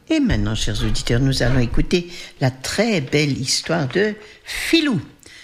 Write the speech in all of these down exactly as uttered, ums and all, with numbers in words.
Et maintenant, chers auditeurs, nous allons écouter la très belle histoire de Filou.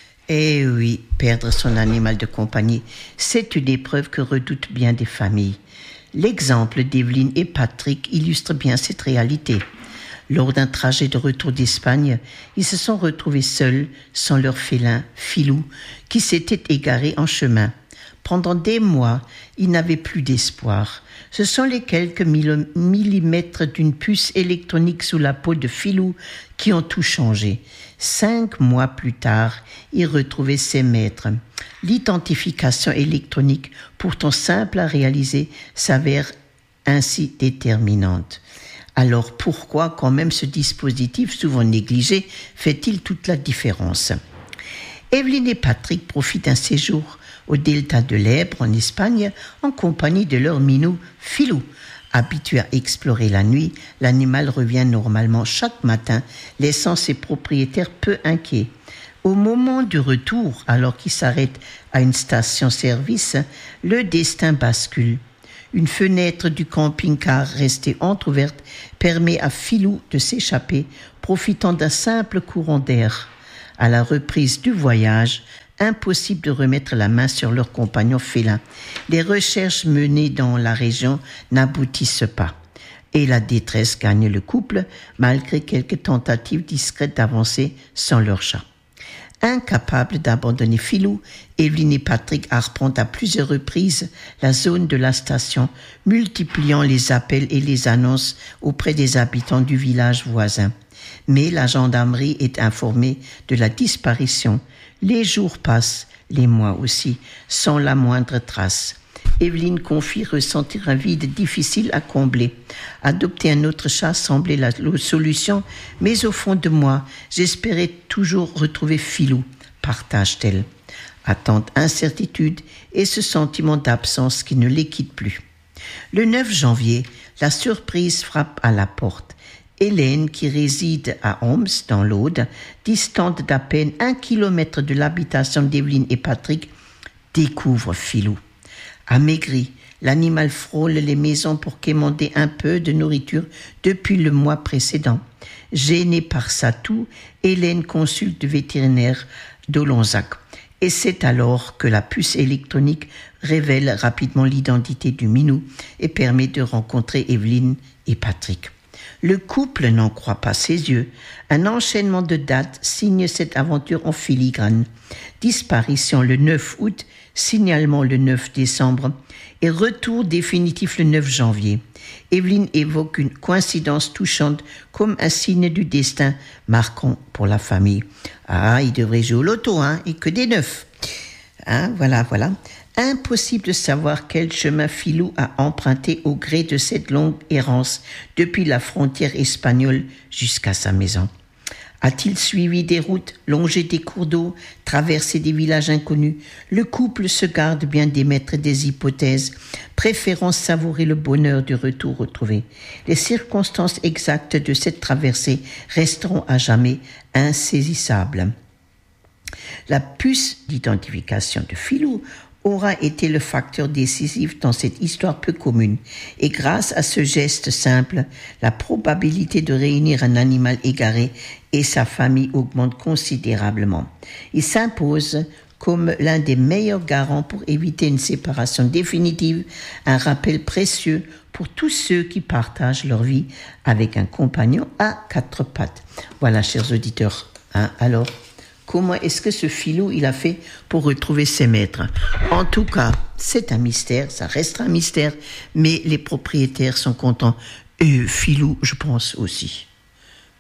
Eh oui, perdre son animal de compagnie, c'est une épreuve que redoutent bien des familles. L'exemple d'Evelyne et Patrick illustre bien cette réalité. Lors d'un trajet de retour d'Espagne, ils se sont retrouvés seuls, sans leur félin, Filou, qui s'était égaré en chemin. Pendant des mois, ils n'avaient plus d'espoir. Ce sont les quelques millimètres d'une puce électronique sous la peau de Filou qui ont tout changé. Cinq mois plus tard, il retrouvait ses maîtres. L'identification électronique, pourtant simple à réaliser, s'avère ainsi déterminante. Alors pourquoi, quand même, ce dispositif souvent négligé fait-il toute la différence ? Evelyne et Patrick profitent d'un séjour au delta de l'Èbre, en Espagne, en compagnie de leur minou Filou. Habitué à explorer la nuit, l'animal revient normalement chaque matin, laissant ses propriétaires peu inquiets. Au moment du retour, alors qu'il s'arrête à une station-service, le destin bascule. Une fenêtre du camping-car restée entrouverte permet à Filou de s'échapper, profitant d'un simple courant d'air. À la reprise du voyage, impossible de remettre la main sur leur compagnon félin. Les recherches menées dans la région n'aboutissent pas. Et la détresse gagne le couple, malgré quelques tentatives discrètes d'avancer sans leur chat. Incapables d'abandonner Filou, Evelyne et Patrick arpentent à plusieurs reprises la zone de la station, multipliant les appels et les annonces auprès des habitants du village voisin. Mais la gendarmerie est informée de la disparition. Les jours passent, les mois aussi, sans la moindre trace. Evelyne confie ressentir un vide difficile à combler. Adopter un autre chat semblait la solution, mais au fond de moi, j'espérais toujours retrouver Filou, partage-t-elle. Attente, incertitude et ce sentiment d'absence qui ne les quitte plus. Le neuf janvier, la surprise frappe à la porte. Hélène, qui réside à Homs, dans l'Aude, distante d'à peine un kilomètre de l'habitation d'Evelyne et Patrick, découvre Filou. Amaigri, l'animal frôle les maisons pour quémander un peu de nourriture depuis le mois précédent. Gênée par sa toux, Hélène consulte le vétérinaire d'Olonzac. Et c'est alors que la puce électronique révèle rapidement l'identité du minou et permet de rencontrer Evelyne et Patrick. Le couple n'en croit pas ses yeux. Un enchaînement de dates signe cette aventure en filigrane. Disparition le neuf août, signalement le neuf décembre et retour définitif le neuf janvier. Evelyne évoque une coïncidence touchante comme un signe du destin marquant pour la famille. Ah, il devrait jouer au loto, hein, et que des neufs. Hein, voilà, voilà. Impossible de savoir quel chemin Filou a emprunté au gré de cette longue errance depuis la frontière espagnole jusqu'à sa maison. A-t-il suivi des routes, longé des cours d'eau, traversé des villages inconnus ? Le couple se garde bien d'émettre des hypothèses, préférant savourer le bonheur du retour retrouvé. Les circonstances exactes de cette traversée resteront à jamais insaisissables. La puce d'identification de Filou aura été le facteur décisif dans cette histoire peu commune. Et grâce à ce geste simple, la probabilité de réunir un animal égaré et sa famille augmente considérablement. Il s'impose comme l'un des meilleurs garants pour éviter une séparation définitive, un rappel précieux pour tous ceux qui partagent leur vie avec un compagnon à quatre pattes. Voilà, chers auditeurs. Hein, alors, comment est-ce que ce Filou, il a fait pour retrouver ses maîtres ? En tout cas, c'est un mystère, ça reste un mystère, mais les propriétaires sont contents. Et Filou, je pense aussi.